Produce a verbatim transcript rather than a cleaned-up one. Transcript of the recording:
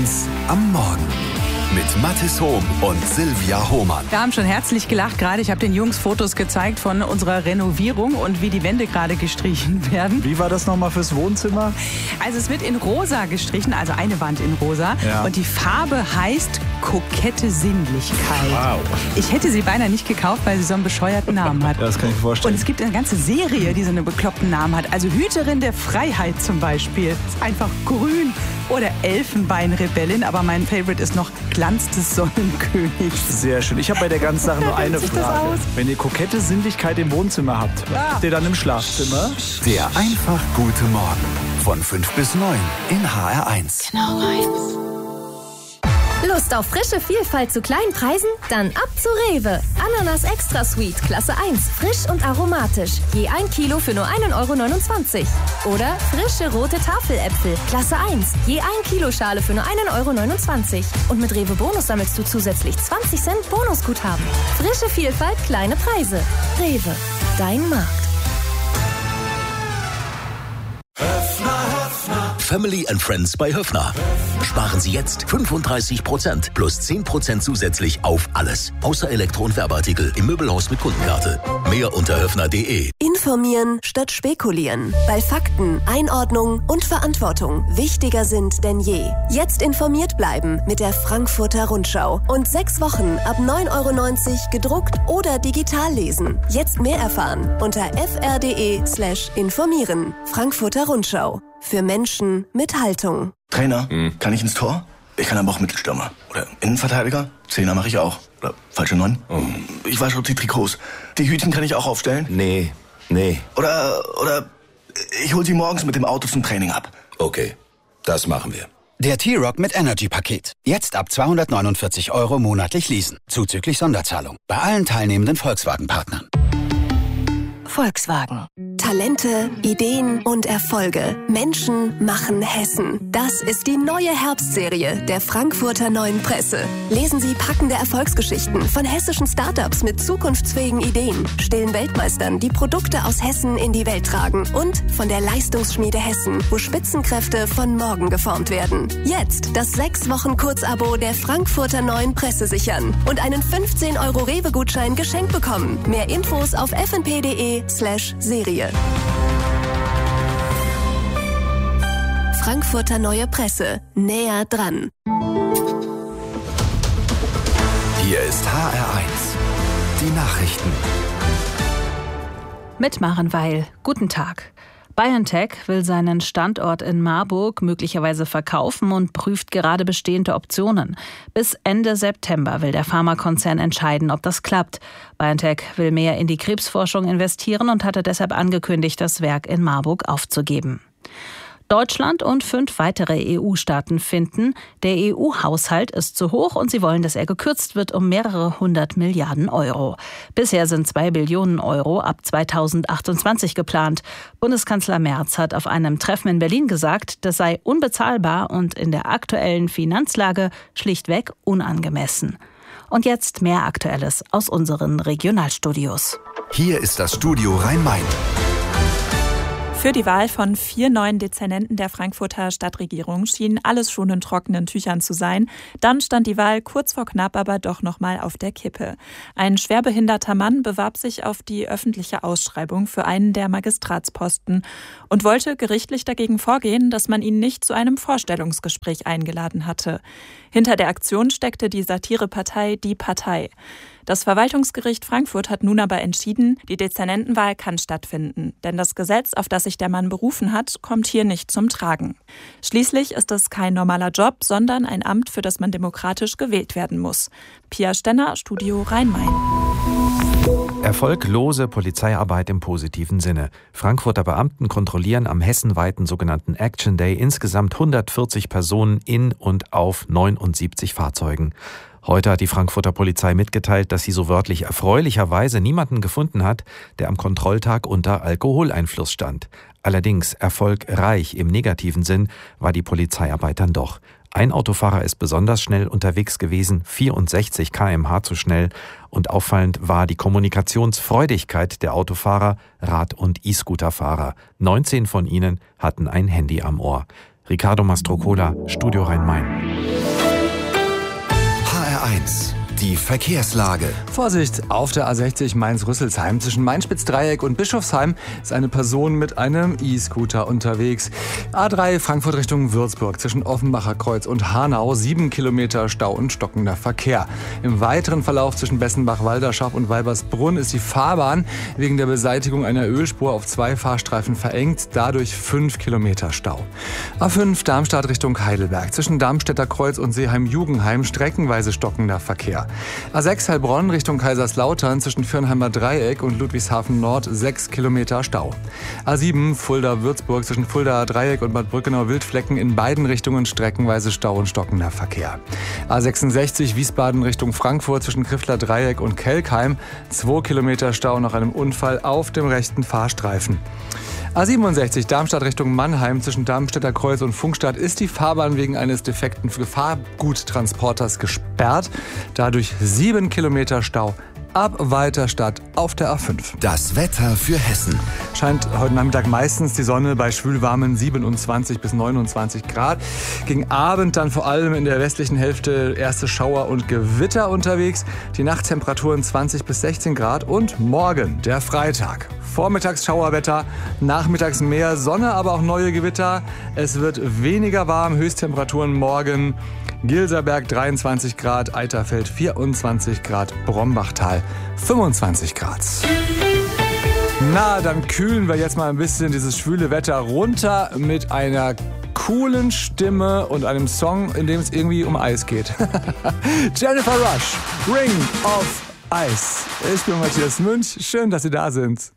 eins am Morgen mit Mathis Hohm und Silvia Hohmann. Wir haben schon herzlich gelacht gerade. Ich habe den Jungs Fotos gezeigt von unserer Renovierung und wie die Wände gerade gestrichen werden. Wie war das nochmal fürs Wohnzimmer? Also es wird in rosa gestrichen, also eine Wand in rosa. Ja. Und die Farbe heißt kokette Sinnlichkeit. Wow. Ich hätte sie beinahe nicht gekauft, weil sie so einen bescheuerten Namen hat. Ja, das kann ich mir vorstellen. Und es gibt eine ganze Serie, die so einen bekloppten Namen hat. Also Hüterin der Freiheit zum Beispiel. Ist einfach grün. Oder Elfenbeinrebellin. Aber mein Favorite ist noch Glanz des Sonnenkönigs. Sehr schön. Ich habe bei der ganzen Sache nur eine Wie sieht das Frage. aus? Wenn ihr kokette Sinnlichkeit im Wohnzimmer habt, was Ah. habt ihr dann im Schlafzimmer? Der einfach gute Morgen von fünf bis neun in H R eins. Genau meins. Lust auf frische Vielfalt zu kleinen Preisen? Dann ab zu Rewe. Ananas Extra Sweet, Klasse eins, frisch und aromatisch. Je ein Kilo für nur ein Euro neunundzwanzig. Oder frische rote Tafeläpfel, Klasse eins, je ein Kilo Schale für nur ein Euro neunundzwanzig. Und mit Rewe Bonus sammelst du zusätzlich zwanzig Cent Bonusguthaben. Frische Vielfalt, kleine Preise. Rewe, dein Markt. Family and Friends bei Höffner. Sparen Sie jetzt fünfunddreißig Prozent plus zehn Prozent zusätzlich auf alles. Außer Elektro- und Werbeartikel im Möbelhaus mit Kundenkarte. Mehr unter höffner punkt de. Informieren statt spekulieren. Weil Fakten, Einordnung und Verantwortung wichtiger sind denn je. Jetzt informiert bleiben mit der Frankfurter Rundschau. Und sechs Wochen ab neun Euro neunzig gedruckt oder digital lesen. Jetzt mehr erfahren unter fr.de slash informieren. Frankfurter Rundschau. Für Menschen mit Haltung. Trainer, mhm. kann ich ins Tor? Ich kann aber auch Mittelstürmer. Oder Innenverteidiger? Zehner mache ich auch. Oder falsche Neun? Oh. Ich wasche die Trikots. Die Hütchen kann ich auch aufstellen? Nee, nee. Oder, oder ich hol sie morgens mit dem Auto zum Training ab. Okay, das machen wir. Der T-Rock mit Energy-Paket. Jetzt ab zweihundertneunundvierzig Euro monatlich leasen. Zuzüglich Sonderzahlung. Bei allen teilnehmenden Volkswagen-Partnern. Volkswagen. Talente, Ideen und Erfolge. Menschen machen Hessen. Das ist die neue Herbstserie der Frankfurter Neuen Presse. Lesen Sie packende Erfolgsgeschichten von hessischen Startups mit zukunftsfähigen Ideen, stillen Weltmeistern, die Produkte aus Hessen in die Welt tragen und von der Leistungsschmiede Hessen, wo Spitzenkräfte von morgen geformt werden. Jetzt das sechs Wochen Kurzabo der Frankfurter Neuen Presse sichern und einen fünfzehn Euro Rewe-Gutschein geschenkt bekommen. Mehr Infos auf f n p punkt de slash Serie. Frankfurter Neue Presse. Näher dran. Hier ist H R eins. Die Nachrichten. Mit Maren Weil. Guten Tag. BioNTech will seinen Standort in Marburg möglicherweise verkaufen und prüft gerade bestehende Optionen. Bis Ende September will der Pharmakonzern entscheiden, ob das klappt. BioNTech will mehr in die Krebsforschung investieren und hatte deshalb angekündigt, das Werk in Marburg aufzugeben. Deutschland und fünf weitere E U-Staaten finden, der E U-Haushalt ist zu hoch und sie wollen, dass er gekürzt wird um mehrere hundert Milliarden Euro. Bisher sind zwei Billionen Euro ab zweitausendachtundzwanzig geplant. Bundeskanzler Merz hat auf einem Treffen in Berlin gesagt, das sei unbezahlbar und in der aktuellen Finanzlage schlichtweg unangemessen. Und jetzt mehr Aktuelles aus unseren Regionalstudios. Hier ist das Studio Rhein-Main. Für die Wahl von vier neuen Dezernenten der Frankfurter Stadtregierung schien alles schon in trockenen Tüchern zu sein. Dann stand die Wahl kurz vor knapp aber doch noch mal auf der Kippe. Ein schwerbehinderter Mann bewarb sich auf die öffentliche Ausschreibung für einen der Magistratsposten und wollte gerichtlich dagegen vorgehen, dass man ihn nicht zu einem Vorstellungsgespräch eingeladen hatte. Hinter der Aktion steckte die Satirepartei Die Partei. Das Verwaltungsgericht Frankfurt hat nun aber entschieden, die Dezernentenwahl kann stattfinden. Denn das Gesetz, auf das sich der Mann berufen hat, kommt hier nicht zum Tragen. Schließlich ist es kein normaler Job, sondern ein Amt, für das man demokratisch gewählt werden muss. Pia Stenner, Studio Rhein-Main. Erfolglose Polizeiarbeit im positiven Sinne. Frankfurter Beamten kontrollieren am hessenweiten sogenannten Action Day insgesamt hundertvierzig Personen in und auf neunundsiebzig Fahrzeugen. Heute hat die Frankfurter Polizei mitgeteilt, dass sie so wörtlich erfreulicherweise niemanden gefunden hat, der am Kontrolltag unter Alkoholeinfluss stand. Allerdings erfolgreich im negativen Sinn war die Polizeiarbeit dann doch. Ein Autofahrer ist besonders schnell unterwegs gewesen, vierundsechzig Kilometer pro Stunde zu schnell. Und auffallend war die Kommunikationsfreudigkeit der Autofahrer, Rad- und E-Scooter-Fahrer. neunzehn von ihnen hatten ein Handy am Ohr. Ricardo Mastrocola, Studio Rhein-Main. H R eins. Die Verkehrslage. Vorsicht, auf der A sechzig Mainz-Rüsselsheim zwischen Main-Spitz-Dreieck und Bischofsheim ist eine Person mit einem E-Scooter unterwegs. A drei Frankfurt Richtung Würzburg zwischen Offenbacher Kreuz und Hanau, sieben Kilometer Stau und stockender Verkehr. Im weiteren Verlauf zwischen Bessenbach-Walderschaft und Weibersbrunn ist die Fahrbahn wegen der Beseitigung einer Ölspur auf zwei Fahrstreifen verengt, dadurch fünf Kilometer Stau. A fünf Darmstadt Richtung Heidelberg zwischen Darmstädter Kreuz und Seeheim-Jugendheim streckenweise stockender Verkehr. A sechs Heilbronn Richtung Kaiserslautern zwischen Fürnheimer Dreieck und Ludwigshafen Nord sechs Kilometer Stau. A sieben Fulda-Würzburg zwischen Fuldaer Dreieck und Bad Brückenau-Wildflecken in beiden Richtungen streckenweise Stau und stockender Verkehr. A sechsundsechzig Wiesbaden Richtung Frankfurt zwischen Kriffler Dreieck und Kelkheim zwei Kilometer Stau nach einem Unfall auf dem rechten Fahrstreifen. A siebenundsechzig Darmstadt Richtung Mannheim zwischen Darmstädter Kreuz und Funkstadt ist die Fahrbahn wegen eines defekten Gefahrguttransporters gesperrt. Dadurch sieben Kilometer Stau ab Weiterstadt auf der A fünf. Das Wetter für Hessen. Scheint heute Nachmittag meistens die Sonne bei schwülwarmen siebenundzwanzig bis neunundzwanzig Grad. Gegen Abend dann vor allem in der westlichen Hälfte erste Schauer und Gewitter unterwegs. Die Nachttemperaturen zwanzig bis sechzehn Grad und morgen, der Freitag. Vormittags Schauerwetter, nachmittags mehr Sonne, aber auch neue Gewitter. Es wird weniger warm, Höchsttemperaturen morgen Gilserberg dreiundzwanzig Grad, Eiterfeld vierundzwanzig Grad, Brombachtal fünfundzwanzig Grad. Na, dann kühlen wir jetzt mal ein bisschen dieses schwüle Wetter runter mit einer coolen Stimme und einem Song, in dem es irgendwie um Eis geht. Jennifer Rush, Ring of Ice. Ich bin Matthias Münch, schön, dass Sie da sind.